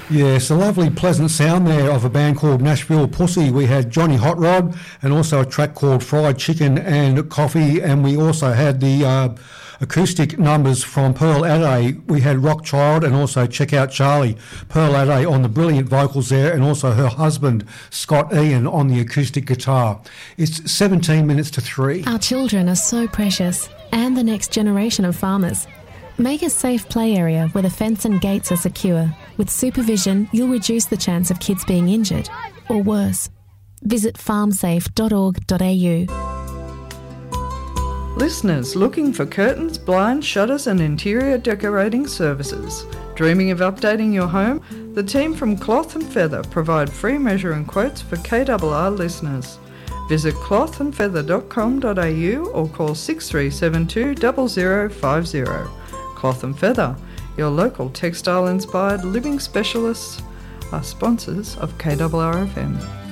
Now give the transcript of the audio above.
Yes, a lovely pleasant sound there of a band called Nashville Pussy. We had Johnny Hot Rod and also a track called Fried Chicken and Coffee, and we also had the acoustic numbers from Pearl Adday. We had Rock Child and also Check Out Charlie. Pearl Adday on the brilliant vocals there, and also her husband Scott Ian on the acoustic guitar. It's 17 minutes to 3. Our children are so precious, and the next generation of farmers. Make a safe play area where the fence and gates are secure. With supervision, you'll reduce the chance of kids being injured, or worse. Visit farmsafe.org.au. Listeners looking for curtains, blinds, shutters and interior decorating services. Dreaming of updating your home? The team from Cloth and Feather provide free measuring quotes for KRR listeners. Visit clothandfeather.com.au or call 6372 0050. Cloth and Feather, your local textile-inspired living specialists, are sponsors of KRRFM.